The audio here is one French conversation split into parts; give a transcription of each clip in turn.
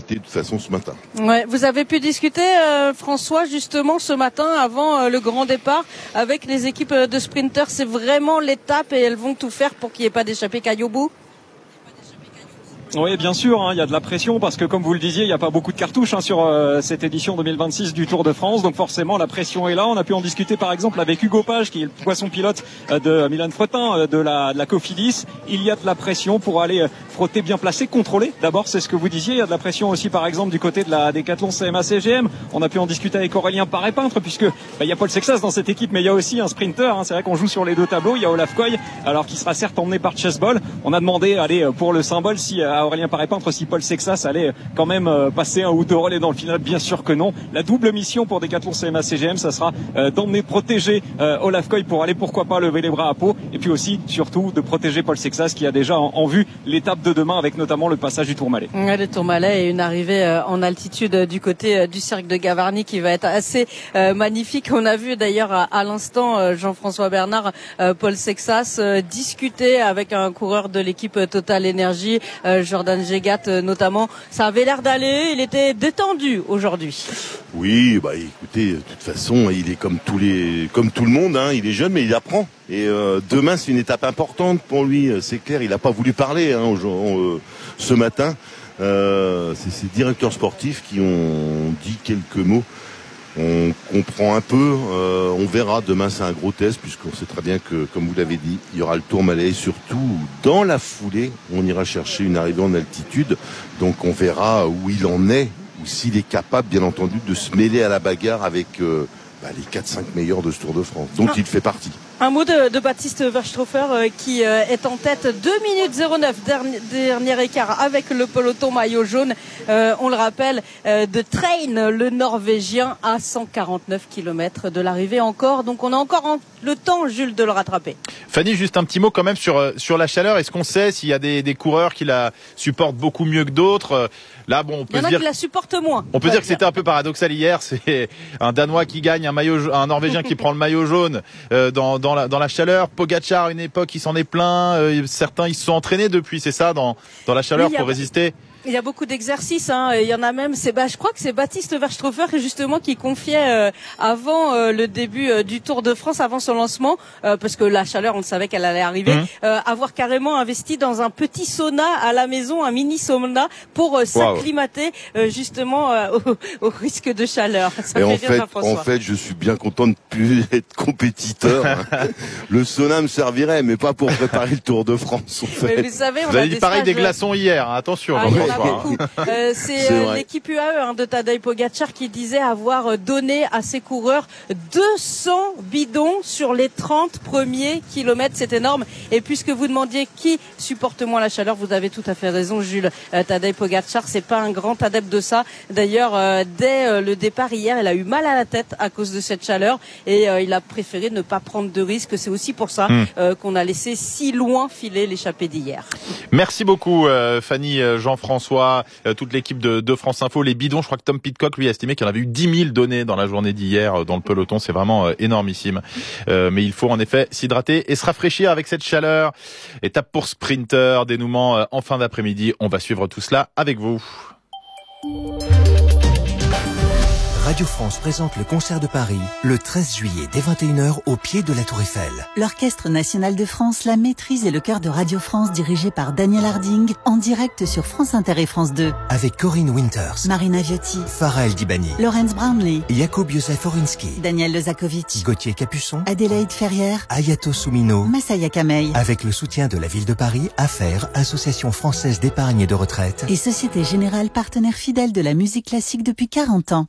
l'activité de toute façon ce matin. Ouais, vous avez pu discuter, François, justement ce matin avant le grand départ avec les équipes de sprinters. C'est vraiment l'étape et elles vont tout faire pour qu'il n'y ait pas d'échappée caille au bout. Oui, bien sûr, il y a de la pression parce que, comme vous le disiez, il n'y a pas beaucoup de cartouches sur cette édition 2026 du Tour de France. Donc forcément, la pression est là. On a pu en discuter, par exemple, avec Hugo Page, qui est le poisson pilote de Milan Fretin, de la Cofidis. Il y a de la pression pour aller frotter bien placé, contrôler. D'abord, c'est ce que vous disiez. Il y a de la pression aussi, par exemple, du côté de la Décathlon CMA-CGM. On a pu en discuter avec Aurélien Paré-Peintre, puisque il y a Paul Sexas dans cette équipe, mais il y a aussi un sprinter. C'est vrai qu'on joue sur les deux tableaux. Il y a Olaf Koy, alors qui sera certes emmené par Chessball. On a demandé, pour le symbole, si à Aurélien Paré-Peintre, si Paul Sexas allait quand même passer un ou deux relais dans le final. Bien sûr que non. La double mission pour Décathlon CMA-CGM, ça sera d'emmener protéger Olaf Koy pour aller, pourquoi pas, lever les bras à Pau, et puis aussi, surtout, de protéger Paul Sexas qui a déjà en vue l'étape de demain avec notamment le passage du Tourmalet. Ouais, le Tourmalet et une arrivée en altitude du côté du cercle de Gavarnie qui va être assez magnifique. On a vu d'ailleurs à l'instant Jean-François Bernard, Paul Sexas discuter avec un coureur de l'équipe Total Energy, Jordan Gégat notamment. Ça avait l'air d'aller, il était détendu aujourd'hui. Oui, écoutez, de toute façon, il est comme tout le monde, il est jeune mais il apprend. Et demain, c'est une étape importante pour lui, c'est clair. Il n'a pas voulu parler ce matin. C'est ses directeurs sportifs qui ont dit quelques mots. On comprend un peu, on verra. Demain, c'est un gros test, puisqu'on sait très bien que, comme vous l'avez dit, il y aura le Tourmalet. Et surtout, dans la foulée, on ira chercher une arrivée en altitude. Donc, on verra où il en est, ou s'il est capable, bien entendu, de se mêler à la bagarre avec les 4-5 meilleurs de ce Tour de France. Donc, il fait partie. Un mot de Baptiste Verschthofer qui est en tête 2 minutes 09, dernier écart avec le peloton maillot jaune. On le rappelle, de Train, le Norvégien, à 149 km de l'arrivée encore. Donc on a encore le temps, Jules, de le rattraper. Fanny, juste un petit mot quand même sur la chaleur. Est-ce qu'on sait s'il y a des coureurs qui la supportent beaucoup mieux que d'autres? Là, bon, on peut dire qui la supportent moins. On peut dire que c'était un peu paradoxal hier. C'est un Danois qui gagne, un Norvégien qui prend le maillot jaune dans la chaleur. Pogacar, à une époque, il s'en est plein. Certains, ils se sont entraînés depuis, c'est ça, dans la chaleur pour résister. Il y a beaucoup d'exercices, il y en a même, je crois que c'est Baptiste Verschthofer justement qui confiait avant le début du Tour de France, avant son lancement, parce que la chaleur, on savait qu'elle allait arriver, avoir carrément investi dans un petit sauna à la maison, un mini sauna pour s'acclimater justement au risque de chaleur. Ça fait rire Jean-François. En fait, je suis bien content de plus être compétiteur. Le sauna me servirait, mais pas pour préparer le Tour de France. En fait. Mais vous savez, vous avez dit pareil des glaçons hier, attention. C'est l'équipe UAE de Tadej Pogacar qui disait avoir donné à ses coureurs 200 bidons sur les 30 premiers kilomètres. C'est énorme. Et puisque vous demandiez qui supporte moins la chaleur, vous avez tout à fait raison, Jules. Tadej Pogacar, c'est pas un grand adepte de ça. D'ailleurs, dès le départ hier, il a eu mal à la tête à cause de cette chaleur et il a préféré ne pas prendre de risques. C'est aussi pour ça qu'on a laissé si loin filer l'échappée d'hier. Merci beaucoup, Fanny, Jean-François, toute l'équipe de France Info. Les bidons, je crois que Tom Pidcock, lui, a estimé qu'il y en avait eu 10 000 donnés dans la journée d'hier dans le peloton. C'est vraiment énormissime. Mais il faut en effet s'hydrater et se rafraîchir avec cette chaleur. Étape pour sprinter, dénouement en fin d'après-midi. On va suivre tout cela avec vous. Radio France présente le concert de Paris le 13 juillet dès 21h au pied de la Tour Eiffel. L'Orchestre National de France, la maîtrise et le chœur de Radio France dirigé par Daniel Harding en direct sur France Inter et France 2. Avec Corinne Winters, Marina Viotti, Farah El Dibani, Laurence Brownlee, Jakub Józef Orinski, Daniel Lezakovic, Gauthier Capuçon, Adélaïde Ferrière, Ayato Soumino, Massaya Kamei. Avec le soutien de la ville de Paris, AFER, Association française d'épargne et de retraite, et Société Générale, partenaire fidèle de la musique classique depuis 40 ans.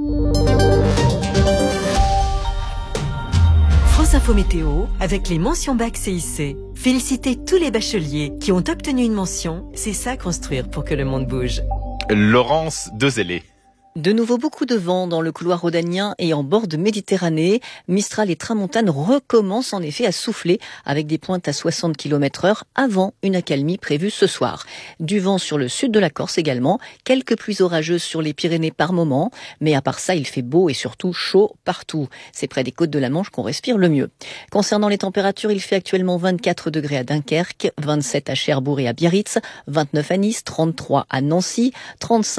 France Info Météo avec les mentions bac CIC. Félicitez tous les bacheliers qui ont obtenu une mention. C'est ça construire pour que le monde bouge. Laurence Dezellé. De nouveau beaucoup de vent dans le couloir rhodanien et en bord de Méditerranée. Mistral et tramontane recommencent en effet à souffler avec des pointes à 60 km/h avant une accalmie prévue ce soir. Du vent sur le sud de la Corse également, quelques pluies orageuses sur les Pyrénées par moment, mais à part ça, il fait beau et surtout chaud partout. C'est près des côtes de la Manche qu'on respire le mieux. Concernant les températures, il fait actuellement 24 degrés à Dunkerque, 27 à Cherbourg et à Biarritz, 29 à Nice, 33 à Nancy, 35